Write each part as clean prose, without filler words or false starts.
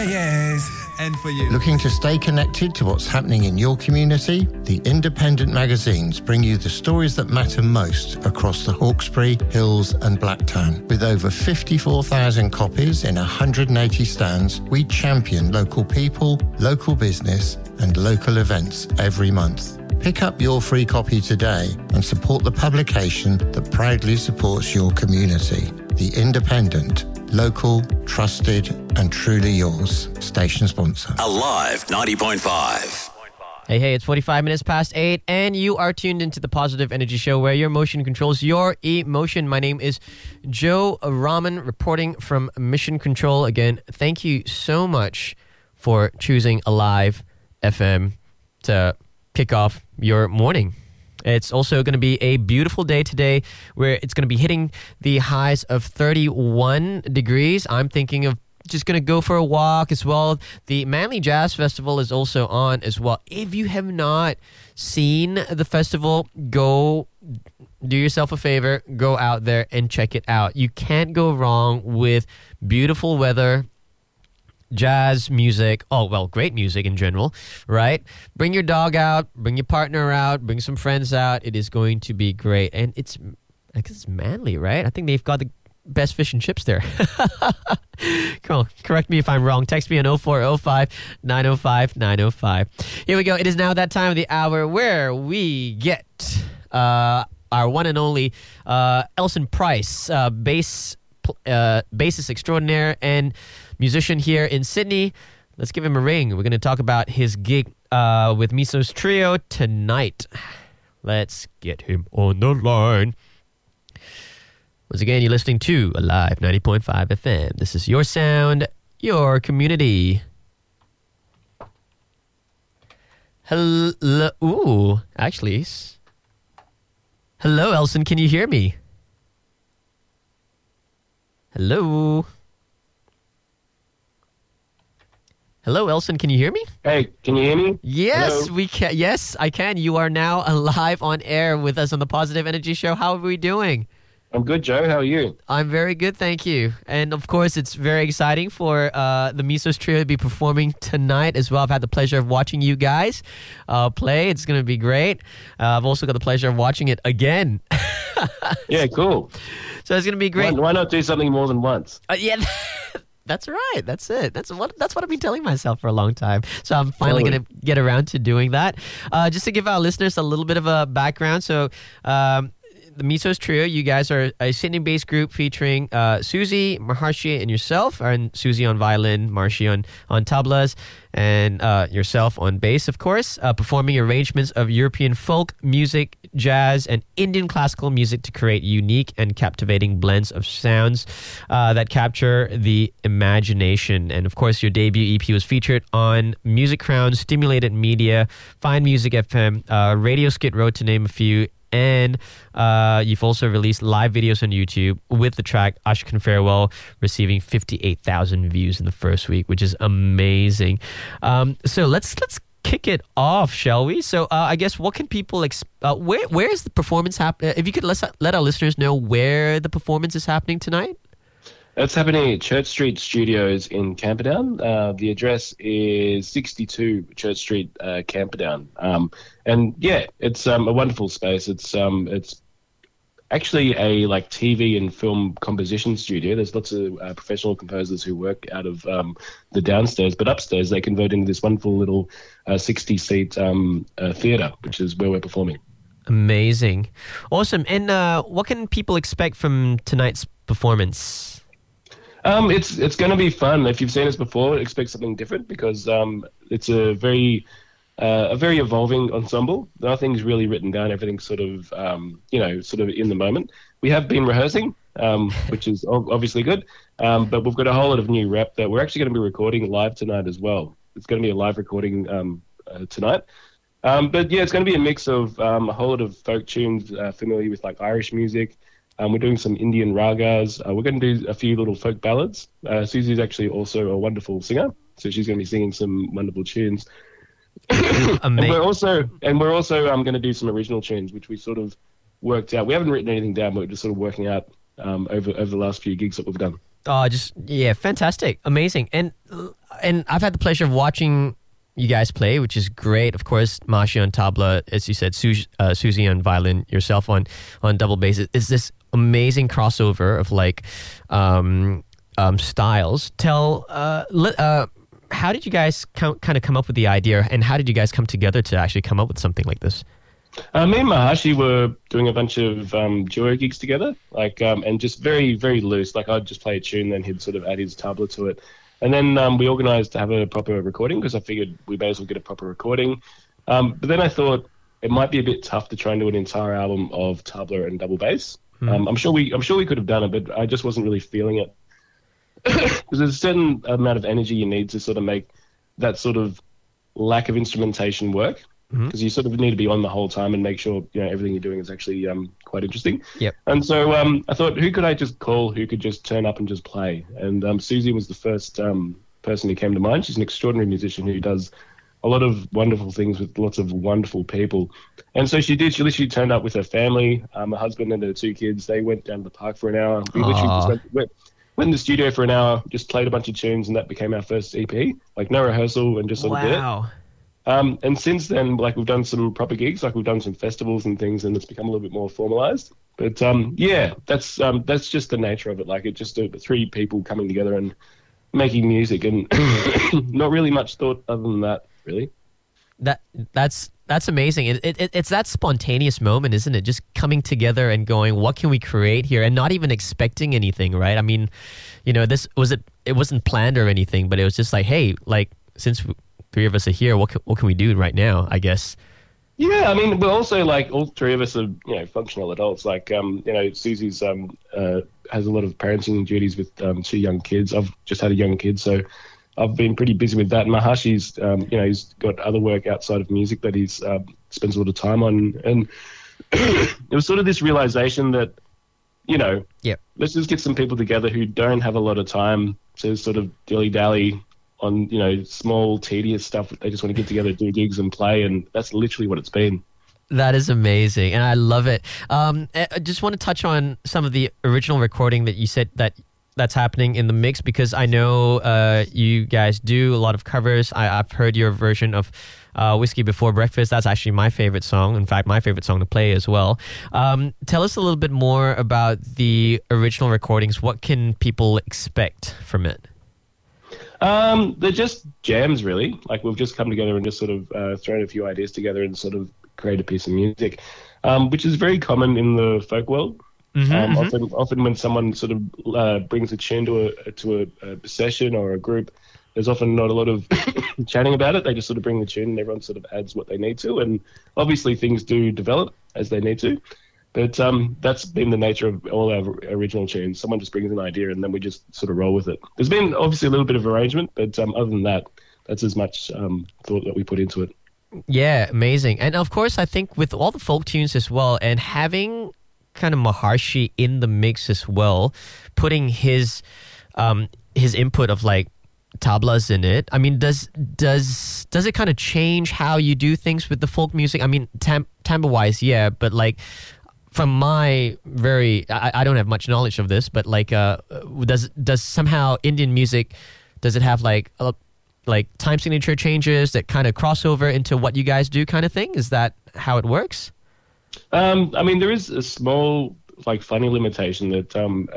yes. And for you. Looking to stay connected to what's happening in your community? The independent magazines bring you the stories that matter most across the Hawkesbury, Hills and Blacktown. With over 54,000 copies in 180 stands, we champion local people, local business and local events every month. Pick up your free copy today and support the publication that proudly supports your community. The Independent. Local, trusted, and truly yours. Station sponsor. Alive 90.5. Hey, it's 45 minutes past 8, and you are tuned into the Positive Energy Show, where your motion controls your emotion. My name is Joe Rahman, reporting from Mission Control. Again, thank you so much for choosing Alive FM to kick off your morning. It's also going to be a beautiful day today where it's going to be hitting the highs of 31 degrees. I'm thinking of just going to go for a walk as well. The Manly Jazz Festival is also on as well. If you have not seen the festival, go do yourself a favor. Go out there and check it out. You can't go wrong with beautiful weather, jazz music, great music in general, right? Bring your dog out, bring your partner out, bring some friends out. It is going to be great. And I guess it's Manly, right? I think they've got the best fish and chips there. Come on, correct me if I'm wrong. Text me on 0405 905 905. Here we go. It is now that time of the hour where we get our one and only Elson Price, bassist extraordinaire and musician here in Sydney. Let's give him a ring. We're going to talk about his gig with Miso's Trio tonight. Let's get him on the line. Once again, you're listening to Alive 90.5 FM. This is your sound, your community. Hello. Ooh, actually. Hello, Elson. Can you hear me? Hello? Hello, Elson. Can you hear me? Hey, can you hear me? Yes, Hello? we can. Yes, I can. You are now alive on air with us on the Positive Energy Show. How are we doing? I'm good, Joe. How are you? I'm very good, thank you. And of course, it's very exciting for the Miso's Trio to be performing tonight as well. I've had the pleasure of watching you guys play. It's going to be great. I've also got the pleasure of watching it again. Yeah, cool. So it's going to be great. Why not do something more than once? Yeah. That's right. That's it. That's what I've been telling myself for a long time. So I'm finally going to get around to doing that. Just to give our listeners a little bit of a background. So the Miso's Trio, you guys are a Sydney-based group featuring Susie, Maharshi, and yourself. And Susie on violin, Maharshi on tablas, and yourself on bass, of course. Performing arrangements of European folk music, jazz, and Indian classical music to create unique and captivating blends of sounds that capture the imagination. And of course, your debut EP was featured on Music Crown, Stimulated Media, Fine Music FM, Radio Skid Row, to name a few. And you've also released live videos on YouTube with the track Ashkan Farewell, receiving 58,000 views in the first week, which is amazing. So let's kick it off, shall we? So I guess what can people where is the performance happening? If you could let our listeners know where the performance is happening tonight. It's happening at Church Street Studios in Camperdown. The address is 62 Church Street, Camperdown. And yeah, it's a wonderful space. It's actually a TV and film composition studio. There's lots of professional composers who work out of the downstairs, but upstairs they convert into this wonderful little 60-seat theatre, which is where we're performing. Amazing. Awesome. And what can people expect from tonight's performance? It's going to be fun. If you've seen us before, expect something different, because it's a very evolving ensemble. Nothing's really written down. Everything's sort of in the moment. We have been rehearsing, which is obviously good, but we've got a whole lot of new rep that we're actually going to be recording live tonight as well. It's going to be a live recording tonight. But yeah, it's going to be a mix of a whole lot of folk tunes, familiar with Irish music. We're doing some Indian ragas. We're going to do a few little folk ballads. Susie's actually also a wonderful singer, so she's going to be singing some wonderful tunes. And we're also going to do some original tunes, which we sort of worked out. We haven't written anything down, but we're just sort of working out over the last few gigs that we've done. Oh, fantastic, amazing. And and I've had the pleasure of watching you guys play, which is great. Of course, Mahashi on tabla, as you said, Susie on violin, yourself on double bass. Is this amazing crossover of like styles? How did you guys kind of come up with the idea, and how did you guys come together to actually come up with something like this? Me and Mahashi were doing a bunch of duo gigs together, like and just very, very loose. Like I'd just play a tune, then he'd sort of add his tabla to it. And then we organised to have a proper recording because I figured we may as well get a proper recording. But then I thought it might be a bit tough to try and do an entire album of tabla and double bass. I'm sure we could have done it, but I just wasn't really feeling it. Because there's a certain amount of energy you need to sort of make that sort of lack of instrumentation work. Because you sort of need to be on the whole time and make sure everything you're doing is actually quite interesting. Yep. And so I thought, who could I just call who could just turn up and just play? And Susie was the first person who came to mind. She's an extraordinary musician who does a lot of wonderful things with lots of wonderful people. And so she did. She literally turned up with her family, her husband and her 2 kids. They went down to the park for an hour. We literally just went in the studio for an hour, just played a bunch of tunes, and that became our first EP. Like no rehearsal and just sort of did it. Wow. And since then, like we've done some proper gigs, like we've done some festivals and things, and it's become a little bit more formalized. But that's just the nature of it. Like it's just 3 people coming together and making music, and not really much thought other than that, really. That's amazing. It's that spontaneous moment, isn't it? Just coming together and going, what can we create here, and not even expecting anything, right? I mean, it wasn't planned or anything, but it was just like, hey, like since 3 of us are here, what can we do right now, I guess? Yeah, I mean, we're also like all 3 of us are functional adults. Like Susie's has a lot of parenting duties with 2 young kids. I've just had a young kid, so I've been pretty busy with that. Mahashi's he's got other work outside of music that he's spends a lot of time on, and it was sort of this realization that let's just get some people together who don't have a lot of time to sort of dilly-dally on small tedious stuff. They just want to get together, do gigs and play, and that's literally what it's been. That is amazing, and I love it. I just want to touch on some of the original recording that you said that's happening in the mix, because I know you guys do a lot of covers. I've heard your version of Whiskey Before Breakfast. That's actually my favorite song. In fact, my favorite song to play as well. Tell us a little bit more about the original recordings. What can people expect from it? They're just jams, really. Like we've just come together and just sort of thrown a few ideas together and sort of create a piece of music, which is very common in the folk world. Often when someone sort of brings a tune to a session or a group, there's often not a lot of chatting about it. They just sort of bring the tune and everyone sort of adds what they need to. And obviously things do develop as they need to. But that's been the nature of all our original tunes. Someone just brings an idea and then we just sort of roll with it. There's been obviously a little bit of arrangement, but other than that, that's as much thought that we put into it. Yeah, amazing. And of course, I think with all the folk tunes as well, and having kind of Maharshi in the mix as well, putting his input of like tablas in it. I mean, does it kind of change how you do things with the folk music? I mean, timbre wise, yeah, but like from my I don't have much knowledge of this, but like does somehow Indian music, does it have like time signature changes that kind of cross over into what you guys do kind of thing? Is that how it works? I mean, there is a small, like, funny limitation that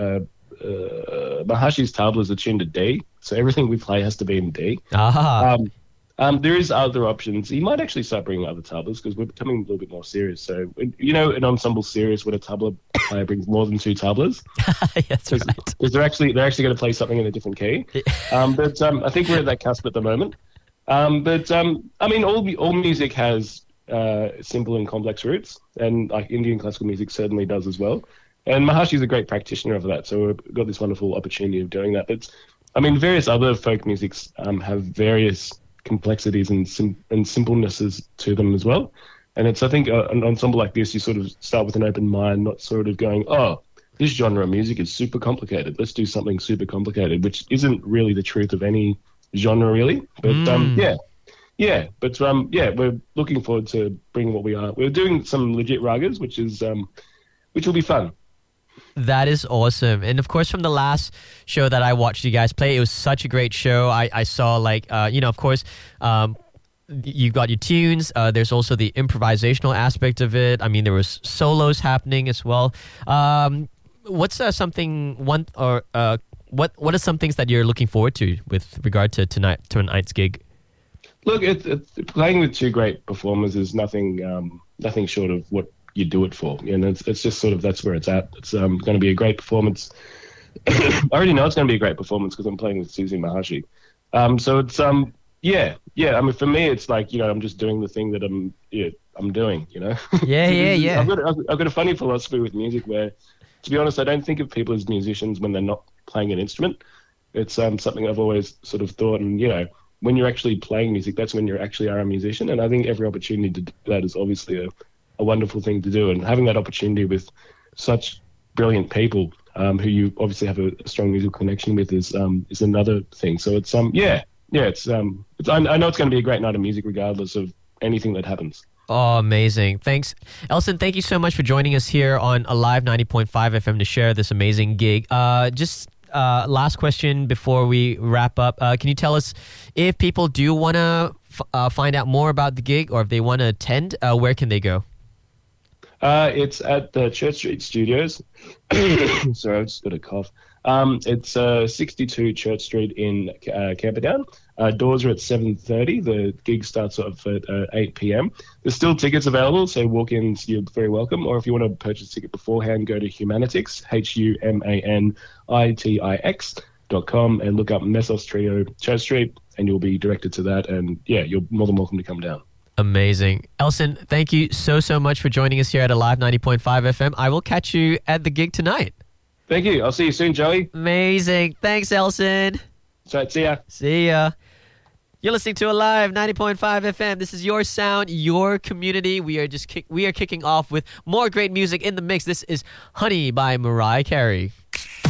Mahashi's tablas are tuned to D, so everything we play has to be in D. There is other options. You might actually start bringing other tablas because we're becoming a little bit more serious. So, an ensemble serious when a tabla player brings more than 2 tablas. That's right. Because they're actually going to play something in a different key. But I think we're at that cusp at the moment. I mean, all music has simple and complex roots, and like Indian classical music certainly does as well. And Mahashi's a great practitioner of that, so we've got this wonderful opportunity of doing that. But I mean, various other folk musics have various complexities and simplenesses to them as well. And it's, I think, an ensemble like this, you sort of start with an open mind, not sort of going, oh, this genre of music is super complicated, let's do something super complicated, which isn't really the truth of any genre, really. But we're looking forward to bringing what we are. We're doing some legit ragas, which will be fun. That is awesome. And of course, from the last show that I watched you guys play, it was such a great show. I saw of course, you've got your tunes. There's also the improvisational aspect of it. I mean, there was solos happening as well. What are some things that you're looking forward to with regard to tonight's gig? Look, it's playing with two great performers is nothing short of what you do it for. It's just sort of that's where it's at. It's going to be a great performance. I already know it's going to be a great performance because I'm playing with Susie Maharshi. So it's yeah. I mean, for me, it's like I'm just doing the thing that I'm doing. Yeah. I've got a funny philosophy with music where, to be honest, I don't think of people as musicians when they're not playing an instrument. It's something I've always sort of thought, and when you're actually playing music, that's when you actually are a musician. And I think every opportunity to do that is obviously a wonderful thing to do. And having that opportunity with such brilliant people who you obviously have a strong musical connection with is another thing. So it's it's I know it's going to be a great night of music regardless of anything that happens. Oh, amazing. Thanks. Elson, thank you so much for joining us here on Alive 90.5 FM to share this amazing gig. Last question before we wrap up. Can you tell us if people do want to find out more about the gig or if they want to attend, where can they go? It's at the Church Street Studios. Sorry, I've just got a cough. It's 62 Church Street in Camperdown. Doors are at 7:30. The gig starts off at 8 p.m. There's still tickets available, so walk-ins, you're very welcome. Or if you want to purchase a ticket beforehand, go to Humanitix, HUMANITIX.com, and look up Messos Trio Church Street, and you'll be directed to that. And yeah, you're more than welcome to come down. Amazing. Elson, thank you so much for joining us here at Alive 90.5 FM. I will catch you at the gig tonight. Thank you. I'll see you soon, Joey. Amazing. Thanks, Elson. Right, see ya. See ya. You're listening to Alive 90.5 FM. This is your sound, your community. We are kicking off with more great music in the mix. This is Honey by Mariah Carey.